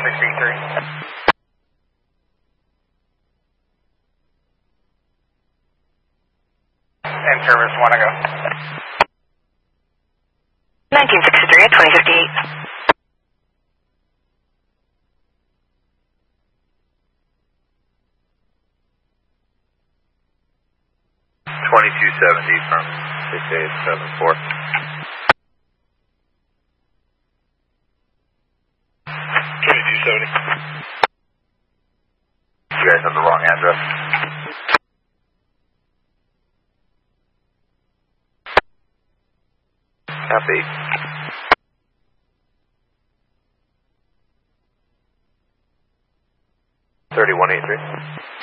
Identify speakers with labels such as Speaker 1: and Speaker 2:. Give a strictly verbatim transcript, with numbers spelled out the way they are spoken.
Speaker 1: six eight three. And service one to go.
Speaker 2: nineteen sixty-three at twenty fifty-eight.
Speaker 3: twenty-two seventy from six eight seven four.
Speaker 4: twenty-two seventy.
Speaker 3: You guys have the wrong address. Copy. thirty-one eighty-three.